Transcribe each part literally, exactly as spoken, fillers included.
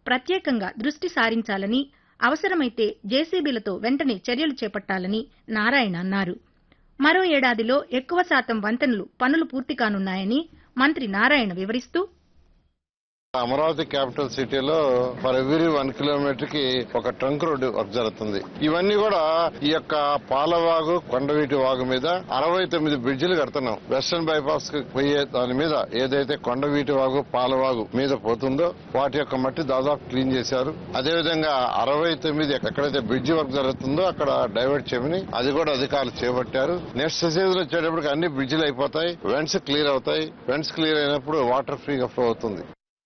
ప్రత్యేకంగా దృష్టి సారించాలని, అవసరమైతే జేసీబీలతో వెంటనే చర్యలు చేపట్టాలని నారాయణ అన్నారు. మరో ఏడాదిలో ఎక్కువ శాతం వంతెనలు పనులు పూర్తి కానున్నాయని మంత్రి నారాయణ వివరిస్తూ, అమరావతి క్యాపిటల్ సిటీలో ఫర్ ఎవ్రీ వన్ కిలోమీటర్ కి ఒక ట్రంక్ రోడ్డు వర్క్ జరుగుతుంది. ఇవన్నీ కూడా ఈ యొక్క పాలవాగు, కొండవీటి వాగు మీద అరవై తొమ్మిది బ్రిడ్జిలు కడుతున్నాం. వెస్టర్న్ బైపాస్ కి పోయే దాని మీద ఏదైతే కొండవీటి వాగు, పాలవాగు మీద పోతుందో వాటి యొక్క మట్టి దాదాపు క్లీన్ చేశారు. అదేవిధంగా అరవై తొమ్మిది ఎక్కడైతే బ్రిడ్జి వర్క్ జరుగుతుందో అక్కడ డైవర్ట్ చేయమని అది కూడా అధికారులు చేపట్టారు. నెక్స్ట్ సీజన్ వచ్చేటప్పటికి అన్ని బ్రిడ్జిలు అయిపోతాయి, వెంట్స్ క్లియర్ అవుతాయి. వెంట్స్ క్లియర్ అయినప్పుడు వాటర్ ఫ్రీగా ఫ్లో అవుతుంది.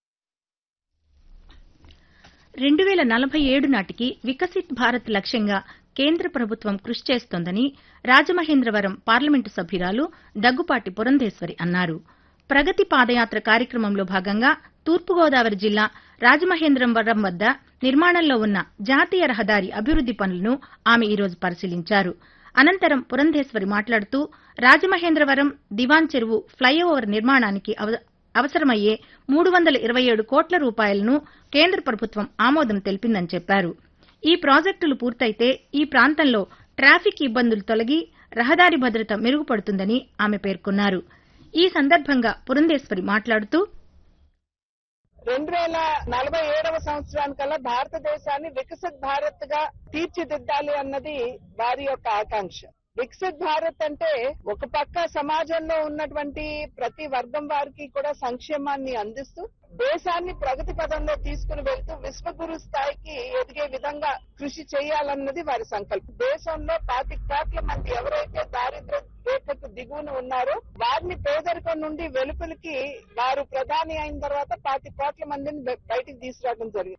రెండు వేల నలభై ఏడు నాటికి వికసిత్ భారత్ లక్ష్యంగా కేంద్ర ప్రభుత్వం కృషి చేస్తోందని రాజమహేంద్రవరం పార్లమెంటు సభ్యురాలు దగ్గుపాటి పురంధేశ్వరి అన్నారు. ప్రగతి పాదయాత్ర కార్యక్రమంలో భాగంగా తూర్పుగోదావరి జిల్లా రాజమహేంద్రవరం వద్ద నిర్మాణంలో ఉన్న జాతీయ రహదారి అభివృద్ది పనులను ఆమె ఈరోజు పరిశీలించారు. అనంతరం పురంధేశ్వరి మాట్లాడుతూ రాజమహేంద్రవరం దివాన్ చెరువు ఫ్లైఓవర్ నిర్మాణానికి అవసరమయ్యే మూడు వందల ఇరవై ఏడు కోట్ల రూపాయలను కేంద్ర ప్రభుత్వం ఆమోదం తెలిపిందని చెప్పారు. ఈ ప్రాజెక్టులు పూర్తయితే ఈ ప్రాంతంలో ట్రాఫిక్ ఇబ్బందులు తొలగి రహదారి భద్రత మెరుగుపడుతుందని ఆమె పేర్కొన్నారు. ఈ సందర్భంగా పురంధేశ్వరి మాట్లాడుతూ, రెండు వేల నలభై ఏడవ సంవత్సరానికల్లా భారతదేశాన్ని వికసిత్ భారత్ గా తీర్చిదిద్దాలి అన్నది వారి యొక్క ఆకాంక్ష. వికసిత్ భారత్ అంటే ఒక పక్క సమాజంలో ఉన్నటువంటి ప్రతి వర్గం వారికి కూడా సంక్షేమాన్ని అందిస్తూ దేశాన్ని ప్రగతి పదంలో తీసుకుని వెళ్తూ విశ్వగురు స్థాయికి ఎదిగే విధంగా కృషి చేయాలన్నది వారి సంకల్పం. దేశంలో పాతి కోట్ల మంది ఎవరైతే దారిద్ర్య రేఖకు దిగువన ఉన్నారో వారిని పేదరికం నుండి వెలుపలికి వారు ప్రధాని అయిన తర్వాత పాతి కోట్ల మందిని బయటికి తీసుకురావడం జరిగింది.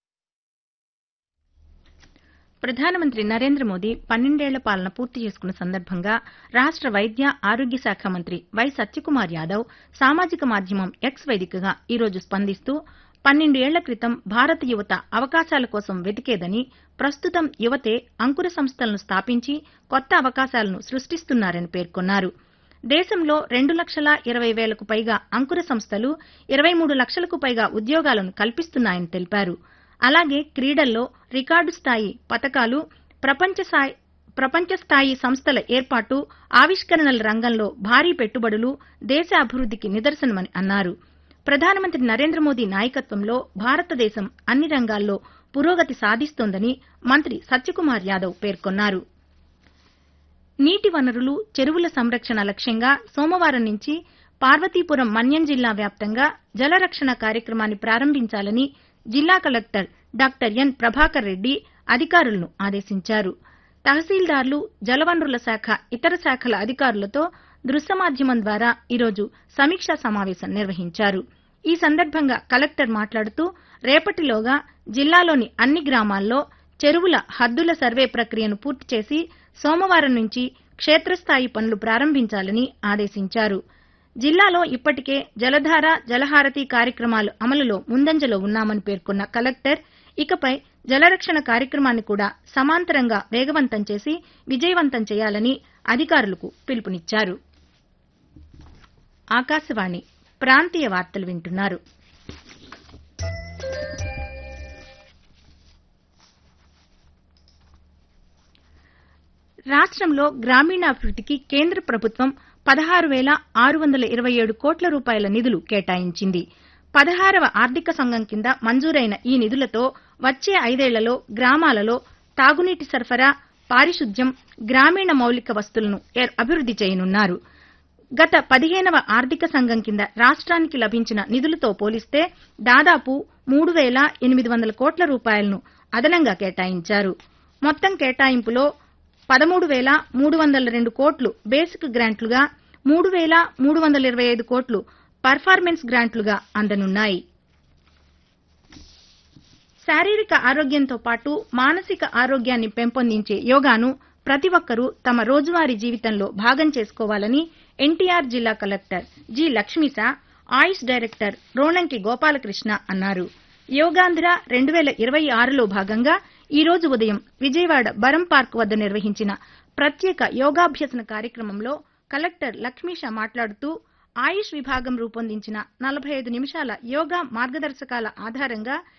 ప్రధానమంత్రి నరేంద్ర మోదీ పన్నెండేళ్ల పాలన పూర్తి చేసుకున్న సందర్భంగా రాష్ట వైద్య ఆరోగ్య శాఖ మంత్రి వై సత్యకుమార్ యాదవ్ సామాజిక మాధ్యమం ఎక్స్ వేదికగా ఈరోజు స్పందిస్తూ, పన్నెండు ఏళ్ల క్రితం భారత యువత అవకాశాల కోసం వెతికేదని, ప్రస్తుతం యువతే అంకుర సంస్థలను స్థాపించి కొత్త అవకాశాలను సృష్టిస్తున్నారని పేర్కొన్నారు. దేశంలో రెండు లక్షల ఇరవై వేలకు పైగా అంకుర సంస్థలు ఇరవై మూడు లక్షలకు పైగా ఉద్యోగాలను కల్పిస్తున్నాయని తెలిపారు. అలాగే క్రీడల్లో రికార్డు స్థాయి పతకాలు, ప్రపంచ స్థాయి సంస్థల ఏర్పాటు, ఆవిష్కరణల రంగంలో భారీ పెట్టుబడులు దేశ అభివృద్దికి నిదర్శనమని అన్నారు. ప్రధానమంత్రి నరేంద్ర మోదీ నాయకత్వంలో భారతదేశం అన్ని రంగాల్లో పురోగతి సాధిస్తోందని మంత్రి సత్యకుమార్ యాదవ్ పేర్కొన్నారు. నీటి వనరులు, చెరువుల సంరక్షణ లక్ష్యంగా సోమవారం నుంచి పార్వతీపురం మన్యం జిల్లా వ్యాప్తంగా జలరక్షణ కార్యక్రమాన్ని ప్రారంభించాలని జిల్లా collector doctor N Prabhakar Reddy అధికారులను ఆదేశించారు. తహసీల్దార్లు, జలవనరుల శాఖ ఇతర శాఖల అధికారులతో దృశ్య మాధ్యమం ద్వారా ఈరోజు సమీక్షా సమావేశం నిర్వహించారు. ఈ సందర్భంగా కలెక్టర్ మాట్లాడుతూ, రేపటిలోగా జిల్లాలోని అన్ని గ్రామాల్లో చెరువుల హద్దుల సర్వే ప్రక్రియను పూర్తి చేసి సోమవారం నుంచి క్షేత్రస్థాయి పనులు ప్రారంభించాలని ఆదేశించారు. జిల్లాలో ఇప్పటికే జలధార, జలహారతి కార్యక్రమాలు అమలులో ముందంజలో ఉన్నామని పేర్కొన్న కలెక్టర్, ఇకపై జలరక్షణ కార్యక్రమాన్ని కూడా సమాంతరంగా వేగవంతం చేసి విజయవంతం చేయాలని అధికారులకు పిలుపునిచ్చారు. ఆకాశవాణి ప్రాంతీయ వార్తలు వింటున్నారు. రాష్ట్రంలో గ్రామీణాభివృద్దికి కేంద్ర ప్రభుత్వం పదహారు వేల ఆరు వందల ఇరవై ఏడు కోట్ల రూపాయల నిధులు కేటాయించింది. పదహారవ ఆర్థిక సంఘం కింద మంజూరైన ఈ నిధులతో వచ్చే ఐదేళ్లలో గ్రామాలలో తాగునీటి సరఫరా, పారిశుద్ధ్యం, గ్రామీణ మౌలిక వస్తువులను అభివృద్ది చేయనున్నారు. గత పదిహేనవ ఆర్థిక సంఘం కింద రాష్ట్రానికి లభించిన నిధులతో పోలిస్తే దాదాపు మూడు వేల ఎనిమిది వందల కోట్ల రూపాయలను అదనంగా కేటాయించారు. మొత్తం కేటాయింపులో పదమూడు వేల మూడు వందల రెండు కోట్లు బేసిక్ గ్రాంట్లుగా, మూడు వేల మూడు వందల ఇరవై ఐదు కోట్లు పర్ఫార్మెన్స్ గ్రాంట్లుగా అందనున్నాయి. శారీరక ఆరోగ్యంతో పాటు మానసిక ఆరోగ్యాన్ని పెంపొందించే యోగాను ప్రతి ఒక్కరూ తమ రోజువారీ జీవితంలో భాగం చేసుకోవాలని ఎన్టీఆర్ జిల్లా కలెక్టర్ జి లక్ష్మీశ, ఆయుష్ డైరెక్టర్ రోణంకి గోపాలకృష్ణ అన్నారు. యోగాంధ్ర రెండు వేల ఇరవై ఆరులో భాగంగా ఈ రోజు ఉదయం విజయవాడ బరం పార్క్ వద్ద నిర్వహించిన ప్రత్యేక యోగాభ్యసన కార్యక్రమంలో కలెక్టర్ లక్ష్మీశ మాట్లాడుతూ, ఆయుష్ విభాగం రూపొందించిన నలభై ఐదు నిమిషాల యోగా మార్గదర్శకాల ఆధారంగా